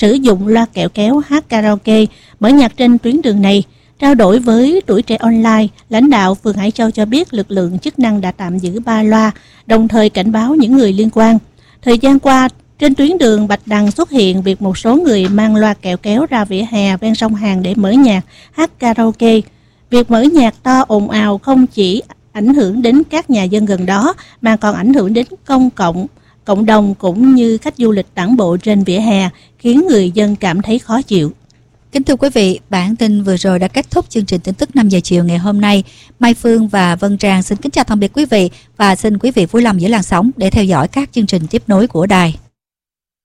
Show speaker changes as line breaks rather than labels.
sử dụng loa kẹo kéo hát karaoke, mở nhạc trên tuyến đường này. Trao đổi với Tuổi Trẻ Online, lãnh đạo phường Hải Châu cho biết lực lượng chức năng đã tạm giữ 3 loa, đồng thời cảnh báo những người liên quan. Thời gian qua, trên tuyến đường Bạch Đằng xuất hiện việc một số người mang loa kẹo kéo ra vỉa hè ven sông Hàn để mở nhạc, hát karaoke. Việc mở nhạc to ồn ào không chỉ ảnh hưởng đến các nhà dân gần đó mà còn ảnh hưởng đến cộng đồng cũng như khách du lịch tản bộ trên vỉa hè, khiến người dân cảm thấy khó chịu.
Kính thưa quý vị, bản tin vừa rồi đã kết thúc chương trình tin tức 5 giờ chiều ngày hôm nay. Mai Phương và Vân Trang xin kính chào tạm biệt quý vị và xin quý vị vui lòng giữ làn sóng để theo dõi các chương trình tiếp nối của đài.